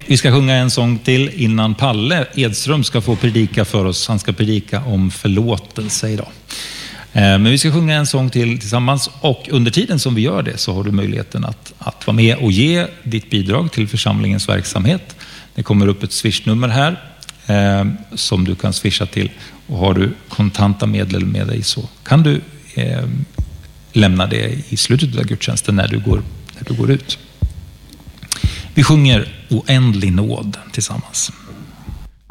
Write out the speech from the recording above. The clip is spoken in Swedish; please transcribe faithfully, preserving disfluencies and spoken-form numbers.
Vi ska sjunga en sång till innan Palle Edström ska få predika för oss. Han ska predika om förlåtelse idag. Men vi ska sjunga en sång till tillsammans, och under tiden som vi gör det så har du möjligheten att, att vara med och ge ditt bidrag till församlingens verksamhet. Det kommer upp ett swishnummer här eh, som du kan swisha till, och har du kontanta medel med dig så kan du eh, lämna det i slutet av gudstjänsten när du går, när du går ut. Vi sjunger Oändlig nåd tillsammans.